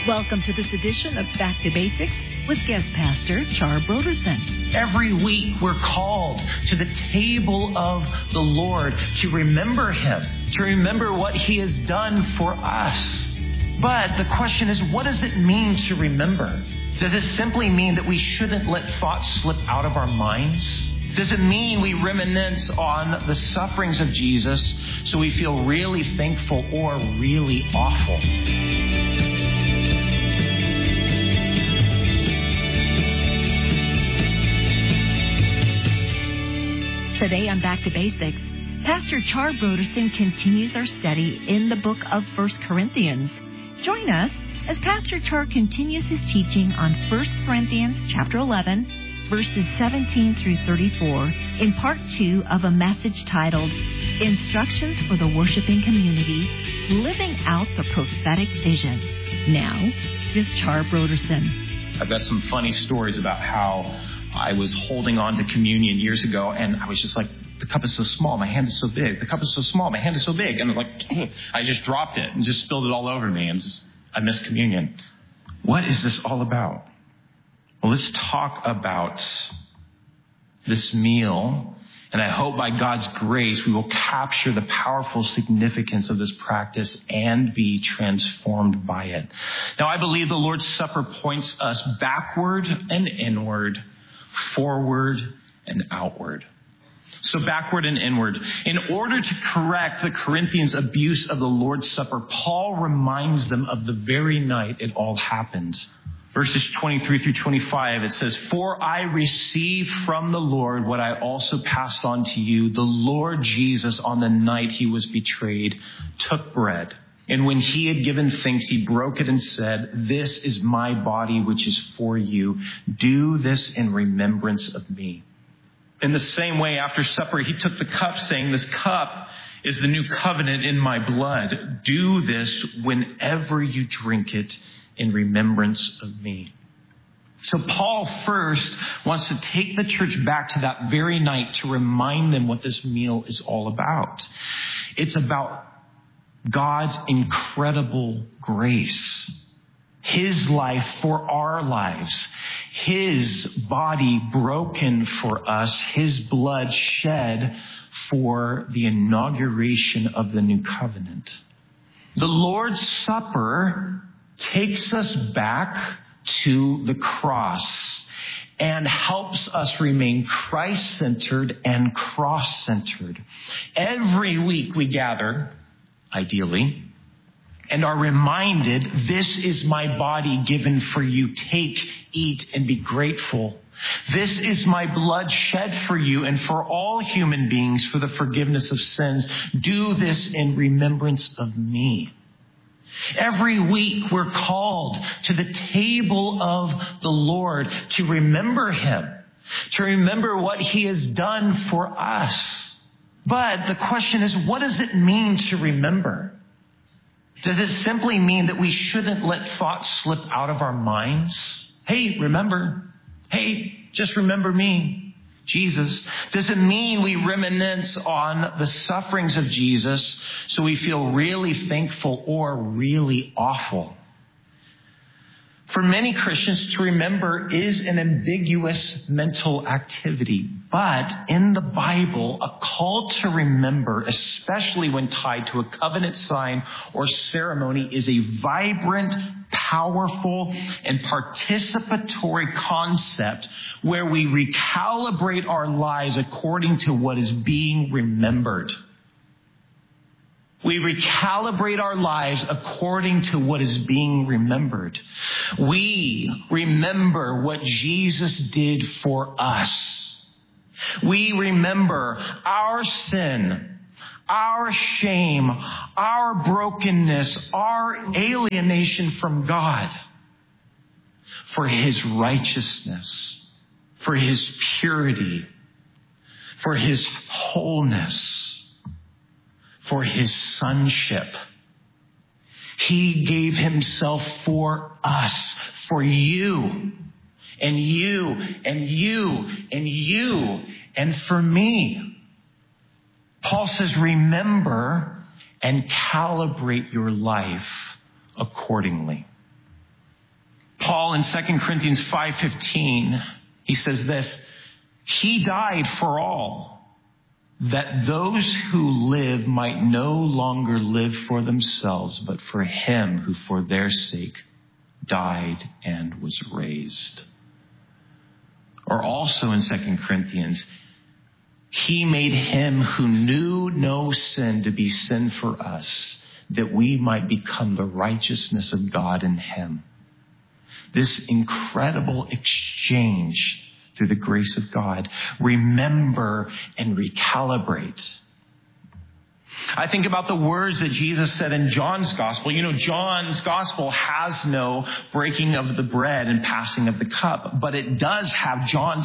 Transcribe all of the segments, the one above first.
Welcome to this edition of Back to Basics with guest pastor Char Brodersen. Every week we're called to the table of the Lord to remember Him, to remember what He has done for us. But the question is, what does it mean to remember? Does it simply mean that we shouldn't let thoughts slip out of our minds? Does it mean we reminisce on the sufferings of Jesus so we feel really thankful or really awful? Today on Back to Basics, Pastor Char Brodersen continues our study in the book of 1 Corinthians. Join us as Pastor Char continues his teaching on 1 Corinthians chapter 11, verses 17 through 34, in part 2 of a message titled, Instructions for the Worshiping Community, Living Out the Prophetic Vision. Now, here's Char Brodersen. I've got some funny stories about how I was holding on to communion years ago, and I was just like, the cup is so small, my hand is so big. The cup is so small, my hand is so big. And I'm like, I just dropped it and just spilled it all over me, and I missed communion. What is this all about? Well, let's talk about this meal, and I hope by God's grace we will capture the powerful significance of this practice and be transformed by it. Now, I believe the Lord's Supper points us backward and inward, forward and outward. So backward and inward. In order to correct the Corinthians' abuse of the Lord's Supper, Paul reminds them of the very night it all happened. Verses 23 through 25, it says, For I received from the Lord what I also passed on to you. The Lord Jesus, on the night he was betrayed, took bread. And when he had given thanks, he broke it and said, This is my body, which is for you. Do this in remembrance of me. In the same way, after supper, he took the cup, saying, This cup is the new covenant in my blood. Do this whenever you drink it in remembrance of me. So Paul first wants to take the church back to that very night to remind them what this meal is all about. It's about God's incredible grace, His life for our lives, His body broken for us, His blood shed for the inauguration of the new covenant. The Lord's Supper takes us back to the cross and helps us remain Christ-centered and cross-centered. Every week we gather, ideally, and are reminded, this is my body given for you. Take, eat, and be grateful. This is my blood shed for you and for all human beings for the forgiveness of sins. Do this in remembrance of me. Every week we're called to the table of the Lord to remember Him, to remember what He has done for us. But the question is, what does it mean to remember? Does it simply mean that we shouldn't let thoughts slip out of our minds? Hey, remember. Hey, just remember me, Jesus. Does it mean we reminisce on the sufferings of Jesus so we feel really thankful or really awful? For many Christians, to remember is an ambiguous mental activity. But in the Bible, a call to remember, especially when tied to a covenant sign or ceremony, is a vibrant, powerful, and participatory concept where we recalibrate our lives according to what is being remembered. We recalibrate our lives according to what is being remembered. We remember what Jesus did for us. We remember our sin, our shame, our brokenness, our alienation from God, for His righteousness, for His purity, for His wholeness, for His sonship. He gave Himself for us, for you, and you, and you, and you, and for me. Paul says, remember and calibrate your life accordingly. Paul in 2 Corinthians 5:15, he says this, he died for all, that those who live might no longer live for themselves, but for him who for their sake died and was raised. Or also in 2 Corinthians, he made him who knew no sin to be sin for us, that we might become the righteousness of God in him. This incredible exchange through the grace of God. Remember and recalibrate. I think about the words that Jesus said in John's gospel. You know, John's gospel has no breaking of the bread and passing of the cup, but it does have John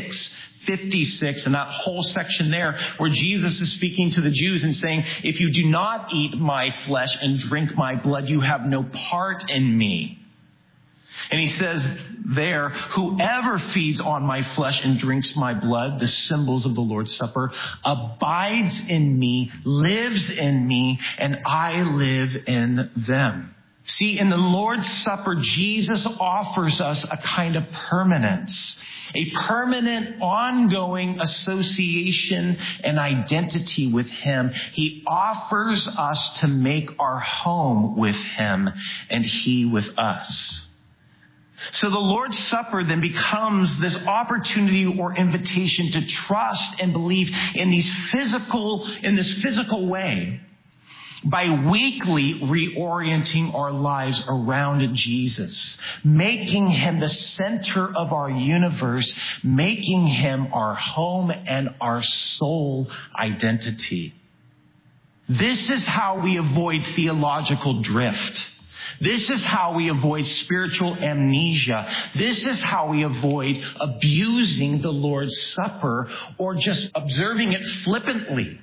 6:56 and that whole section there where Jesus is speaking to the Jews and saying, if you do not eat my flesh and drink my blood, you have no part in me. And he says there, whoever feeds on my flesh and drinks my blood, the symbols of the Lord's Supper, abides in me, lives in me, and I live in them. See, in the Lord's Supper, Jesus offers us a kind of permanence, a permanent, ongoing association and identity with him. He offers us to make our home with him and he with us. So the Lord's Supper then becomes this opportunity or invitation to trust and believe in this physical way by weekly reorienting our lives around Jesus, making him the center of our universe, making him our home and our soul identity. This is how we avoid theological drift. This is how we avoid spiritual amnesia. This is how we avoid abusing the Lord's Supper or just observing it flippantly.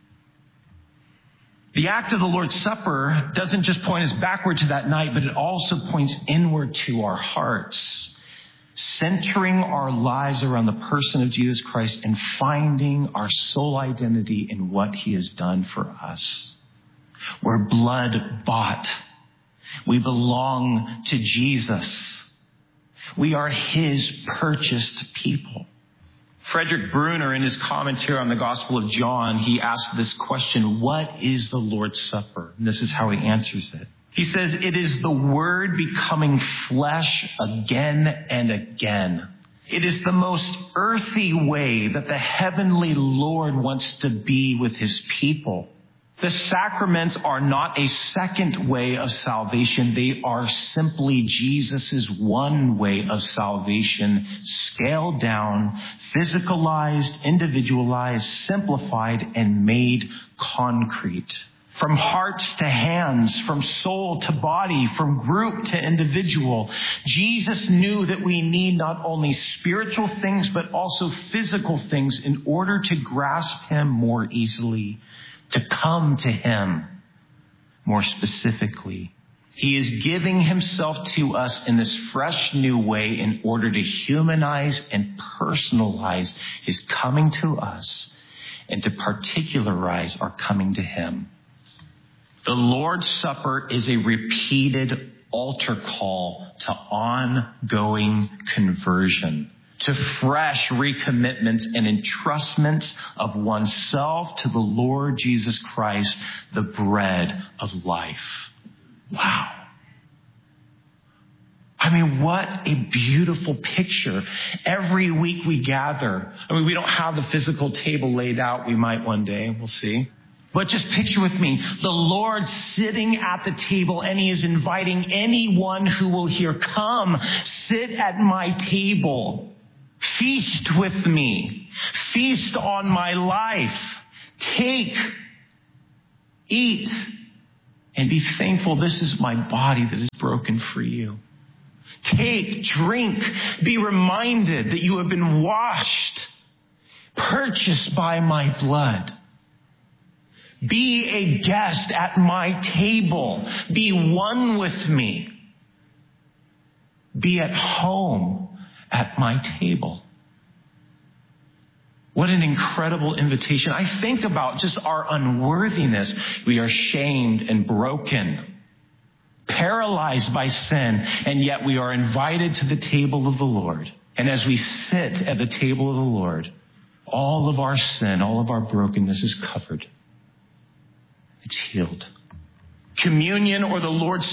The act of the Lord's Supper doesn't just point us backward to that night, but it also points inward to our hearts, centering our lives around the person of Jesus Christ and finding our soul identity in what he has done for us. We're blood bought. We belong to Jesus. We are his purchased people. Frederick Bruner, in his commentary on the Gospel of John, he asked this question, what is the Lord's Supper? And this is how he answers it. He says, it is the Word becoming flesh again and again. It is the most earthy way that the heavenly Lord wants to be with his people. The sacraments are not a second way of salvation. They are simply Jesus' one way of salvation, scaled down, physicalized, individualized, simplified, and made concrete. From hearts to hands, from soul to body, from group to individual. Jesus knew that we need not only spiritual things, but also physical things in order to grasp him more easily, to come to him more specifically. He is giving himself to us in this fresh new way in order to humanize and personalize his coming to us and to particularize our coming to him. The Lord's Supper is a repeated altar call to ongoing conversion, to fresh recommitments and entrustments of oneself to the Lord Jesus Christ, the bread of life. Wow. I mean, what a beautiful picture. Every week we gather. I mean, we don't have the physical table laid out. We might one day. We'll see. But just picture with me, the Lord sitting at the table, and he is inviting anyone who will hear, come, sit at my table. Feast with me. Feast on my life. Take, eat, and be thankful. This is my body that is broken for you. Take, drink, be reminded that you have been washed, purchased by my blood. Be a guest at my table. Be one with me. Be at home at my table. What an incredible invitation. I think about just our unworthiness. We are shamed and broken. paralyzed by sin, and yet we are invited to the table of the Lord. And as we sit at the table of the Lord, all of our sin, all of our brokenness is covered. It's healed. Communion, or the Lord's